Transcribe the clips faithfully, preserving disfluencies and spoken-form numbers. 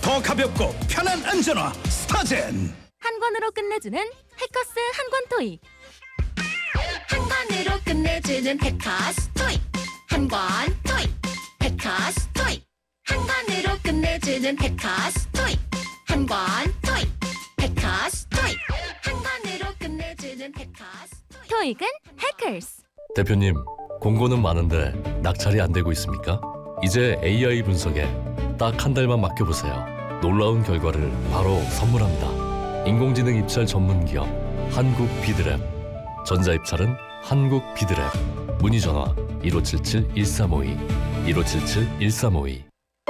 더 가볍고 편한 안전화 스타젠. 한 권으로 끝내주는 해커스 한 권 토익. 한 권으로 끝내주는 해커스 토익. 한 권 토익. 해커스 토익. 한 권으로 끝내주는 해커스 토익. 한 권 토익. 해커스 토익. 한 권으로 끝내주는 해커스 토익. 토익은 해커스. 대표님, 공고는 많은데 낙찰이 안 되고 있습니까? 이제 에이아이 분석에 딱 한 달만 맡겨보세요. 놀라운 결과를 바로 선물합니다. 인공지능 입찰 전문 기업 한국 비드랩. 전자 입찰은 한국 비드랩. 문의 전화 일오칠칠 일삼오이 일오칠칠 일삼오이.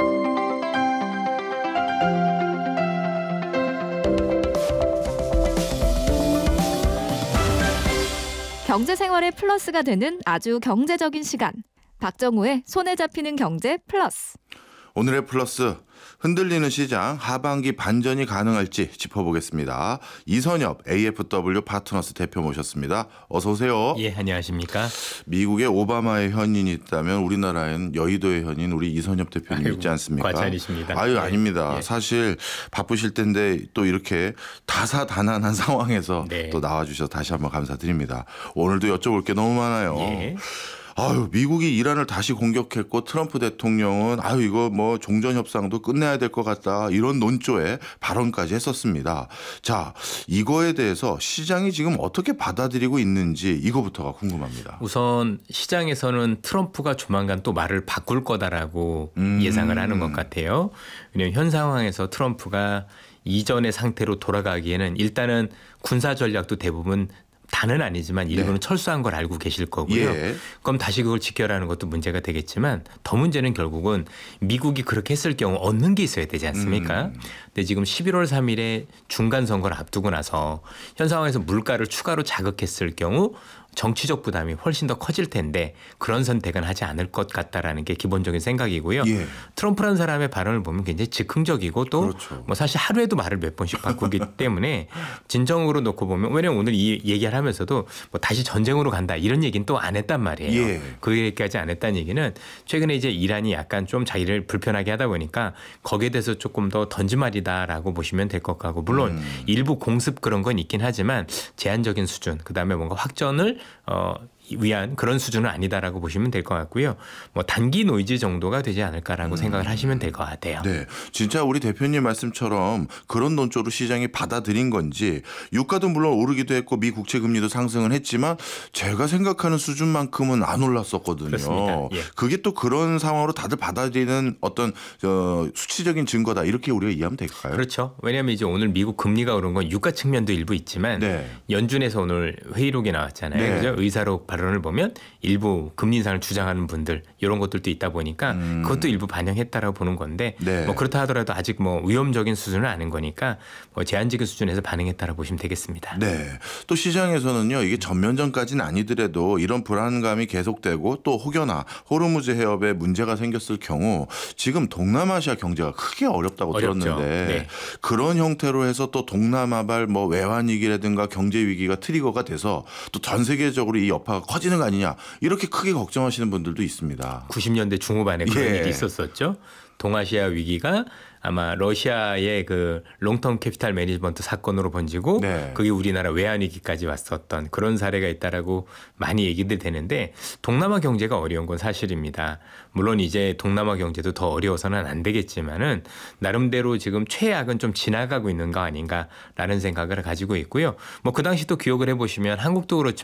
경제 생활의 플러스가 되는 아주 경제적인 시간. 박정우의 손에 잡히는 경제 플러스. 오늘의 플러스, 흔들리는 시장 하반기 반전이 가능할지 짚어보겠습니다. 이선엽 에이에프더블유 파트너스 대표 모셨습니다. 어서 오세요. 예, 안녕하십니까. 미국에 오바마의 현인이 있다면 우리나라에는 여의도의 현인 우리 이선엽 대표님 아이고, 있지 않습니까? 과찬이십니다. 아유, 예. 아닙니다. 예. 사실 바쁘실 텐데 또 이렇게 다사다난한 상황에서 네. 또 나와주셔서 다시 한번 감사드립니다. 오늘도 여쭤볼 게 너무 많아요. 예. 아유, 미국이 이란을 다시 공격했고 트럼프 대통령은 아유 이거 뭐 종전 협상도 끝내야 될 것 같다 이런 논조에 발언까지 했었습니다. 자, 이거에 대해서 시장이 지금 어떻게 받아들이고 있는지 이거부터가 궁금합니다. 우선 시장에서는 트럼프가 조만간 또 말을 바꿀 거다라고 음. 예상을 하는 것 같아요. 왜냐하면 현 상황에서 트럼프가 이전의 상태로 돌아가기에는 일단은 군사 전략도 대부분 다는 아니지만 일부는 네. 철수한 걸 알고 계실 거고요. 예. 그럼 다시 그걸 지켜라는 것도 문제가 되겠지만 더 문제는 결국은 미국이 그렇게 했을 경우 얻는 게 있어야 되지 않습니까? 음. 근데 지금 십일월 삼일에 중간 선거를 앞두고 나서 현 상황에서 물가를 추가로 자극했을 경우 정치적 부담이 훨씬 더 커질 텐데 그런 선택은 하지 않을 것 같다라는 게 기본적인 생각이고요. 예. 트럼프라는 사람의 발언을 보면 굉장히 즉흥적이고 또 그렇죠. 뭐 사실 하루에도 말을 몇 번씩 바꾸기 때문에 진정으로 놓고 보면 왜냐하면 오늘 이 얘기를 하면서도 뭐 다시 전쟁으로 간다 이런 얘기는 또 안 했단 말이에요. 예. 그 얘기까지 안 했다는 얘기는 최근에 이제 이란이 약간 좀 자기를 불편하게 하다 보니까 거기에 대해서 조금 더 던지말이다라고 보시면 될 것 같고 물론 음. 일부 공습 그런 건 있긴 하지만 제한적인 수준 그다음에 뭔가 확전을 어 위한 그런 수준은 아니다라고 보시면 될 것 같고요. 뭐 단기 노이즈 정도가 되지 않을까라고 음. 생각을 하시면 될 것 같아요. 네, 진짜 우리 대표님 말씀처럼 그런 논조로 시장이 받아들인 건지 유가도 물론 오르기도 했고 미 국채 금리도 상승은 했지만 제가 생각하는 수준만큼은 안 올랐었거든요. 그렇습니다. 예. 그게 또 그런 상황으로 다들 받아들이는 어떤 어, 수치적인 증거다 이렇게 우리가 이해하면 될까요? 그렇죠. 왜냐하면 이제 오늘 미국 금리가 오른 건 유가 측면도 일부 있지만 네. 연준에서 오늘 회의록이 나왔잖아요. 네. 그죠? 의사록 발언을 보면 일부 금리 인상을 주장하는 분들 이런 것들도 있다 보니까 음. 그것도 일부 반영했다라고 보는 건데 네. 뭐 그렇다 하더라도 아직 뭐 위험적인 수준은 아닌 거니까 뭐 제한적인 수준에서 반영했다라고 보시면 되겠습니다. 네. 또 시장에서는요, 이게 전면전까지는 아니더라도 이런 불안감이 계속되고 또 혹여나 호르무즈 해협에 문제가 생겼을 경우 지금 동남아시아 경제가 크게 어렵다고 어렵죠. 들었는데 네. 그런 형태로 해서 또 동남아발 뭐 외환 위기라든가 경제 위기가 트리거가 돼서 또 전 세계적으로 이 여파가 커지는 거 아니냐 이렇게 크게 걱정하시는 분들도 있습니다. 구십 년대 중후반에 그런 예. 일이 있었었죠. 동아시아 위기가 아마 러시아의 그 롱텀 캐피탈 매니지먼트 사건으로 번지고 네. 그게 우리나라 외환 위기까지 왔었던 그런 사례가 있다라고 많이 얘기들 되는데 동남아 경제가 어려운 건 사실입니다. 물론 이제 동남아 경제도 더 어려워서는 안 되겠지만은 나름대로 지금 최악은 좀 지나가고 있는 거 아닌가라는 생각을 가지고 있고요. 뭐 그 당시 또 기억을 해보시면 한국도 그렇지만